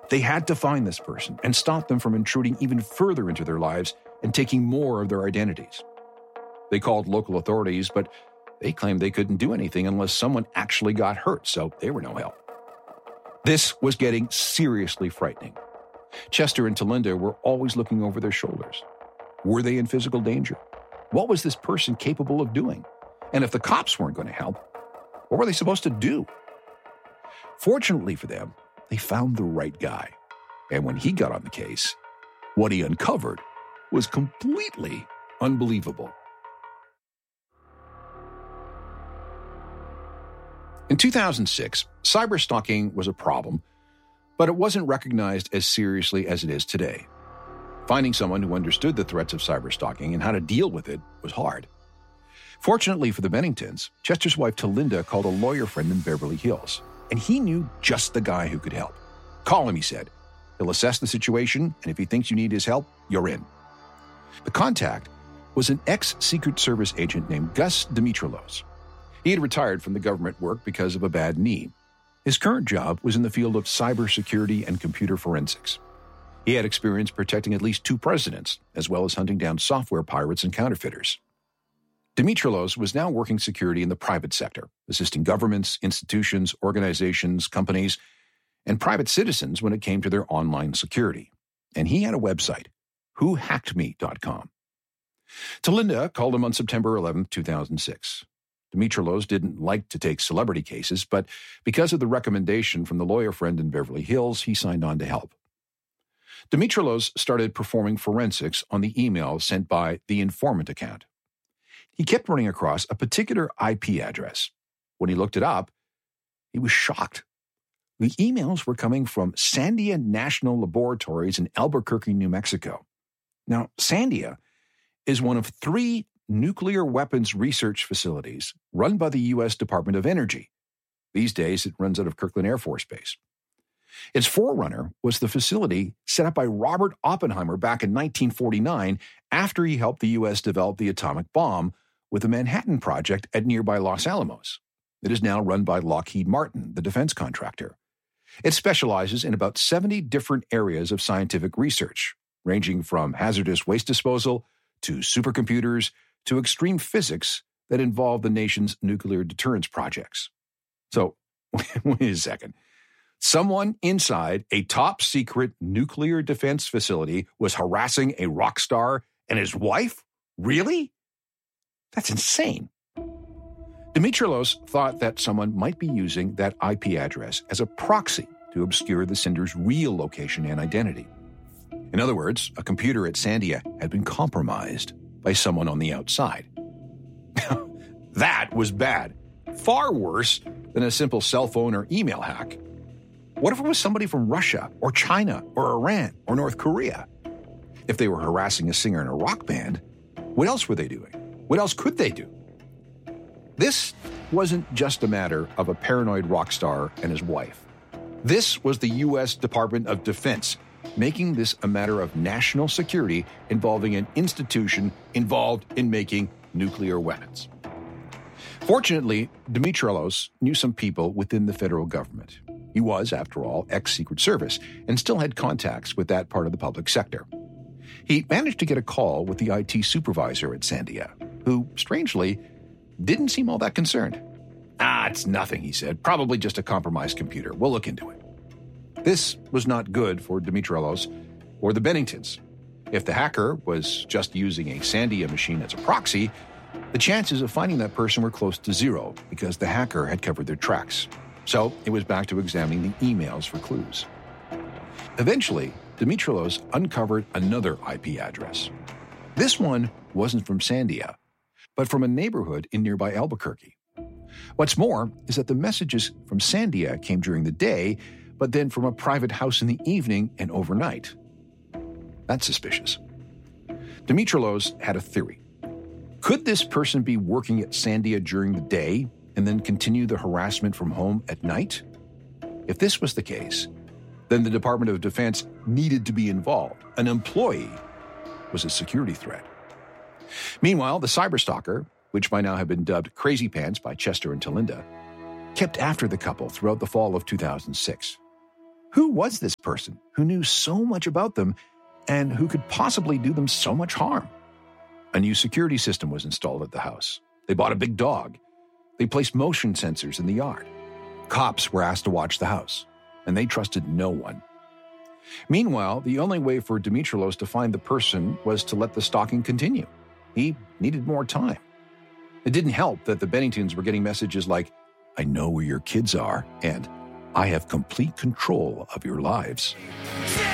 They had to find this person and stop them from intruding even further into their lives and taking more of their identities. They called local authorities, but they claimed they couldn't do anything unless someone actually got hurt, so they were no help. This was getting seriously frightening. Chester and Talinda were always looking over their shoulders. Were they in physical danger? What was this person capable of doing? And if the cops weren't going to help, what were they supposed to do? Fortunately for them, they found the right guy. And when he got on the case, what he uncovered was completely unbelievable. In 2006, cyberstalking was a problem, but it wasn't recognized as seriously as it is today. Finding someone who understood the threats of cyberstalking and how to deal with it was hard. Fortunately for the Benningtons, Chester's wife Talinda called a lawyer friend in Beverly Hills, and he knew just the guy who could help. Call him, he said. He'll assess the situation, and if he thinks you need his help, you're in. The contact was an ex-Secret Service agent named Gus Dimitrilos. He had retired from the government work because of a bad knee. His current job was in the field of cybersecurity and computer forensics. He had experience protecting at least 2 presidents, as well as hunting down software pirates and counterfeiters. Dimitrilos was now working security in the private sector, assisting governments, institutions, organizations, companies, and private citizens when it came to their online security. And he had a website, whohackedme.com. Talinda called him on September 11, 2006. Dimitrilos didn't like to take celebrity cases, but because of the recommendation from the lawyer friend in Beverly Hills, he signed on to help. Dimitrilos started performing forensics on the emails sent by the informant account. He kept running across a particular IP address. When he looked it up, he was shocked. The emails were coming from Sandia National Laboratories in Albuquerque, New Mexico. Now, Sandia is one of 3 nuclear weapons research facilities run by the U.S. Department of Energy. These days, it runs out of Kirtland Air Force Base. Its forerunner was the facility set up by Robert Oppenheimer back in 1949 after he helped the U.S. develop the atomic bomb with the Manhattan Project at nearby Los Alamos. It is now run by Lockheed Martin, the defense contractor. It specializes in about 70 different areas of scientific research, ranging from hazardous waste disposal to supercomputers to extreme physics that involve the nation's nuclear deterrence projects. So, wait a second. Someone inside a top-secret nuclear defense facility was harassing a rock star and his wife? Really? That's insane. Dimitrilos thought that someone might be using that IP address as a proxy to obscure the sender's real location and identity. In other words, a computer at Sandia had been compromised by someone on the outside. That was bad. Far worse than a simple cell phone or email hack. What if it was somebody from Russia or China or Iran or North Korea? If they were harassing a singer in a rock band, what else were they doing? What else could they do? This wasn't just a matter of a paranoid rock star and his wife. This was the U.S. Department of Defense, making this a matter of national security involving an institution involved in making nuclear weapons. Fortunately, Dimitrilos knew some people within the federal government. He was, after all, ex-Secret Service and still had contacts with that part of the public sector. He managed to get a call with the IT supervisor at Sandia, who, strangely, didn't seem all that concerned. It's nothing, he said. Probably just a compromised computer. We'll look into it. This was not good for Dimitrilos or the Benningtons. If the hacker was just using a Sandia machine as a proxy, the chances of finding that person were close to zero because the hacker had covered their tracks. So it was back to examining the emails for clues. Eventually, Dimitrilos uncovered another IP address. This one wasn't from Sandia, but from a neighborhood in nearby Albuquerque. What's more is that the messages from Sandia came during the day, but then from a private house in the evening and overnight. That's suspicious. Dimitrilos had a theory. Could this person be working at Sandia during the day and then continue the harassment from home at night? If this was the case, then the Department of Defense needed to be involved. An employee was a security threat. Meanwhile, the cyberstalker, which by now had been dubbed Crazy Pants by Chester and Talinda, kept after the couple throughout the fall of 2006. Who was this person who knew so much about them and who could possibly do them so much harm? A new security system was installed at the house. They bought a big dog. They placed motion sensors in the yard. Cops were asked to watch the house, and they trusted no one. Meanwhile, the only way for Dimitrilos to find the person was to let the stalking continue. He needed more time. It didn't help that the Benningtons were getting messages like, "I know where your kids are," and "I have complete control of your lives."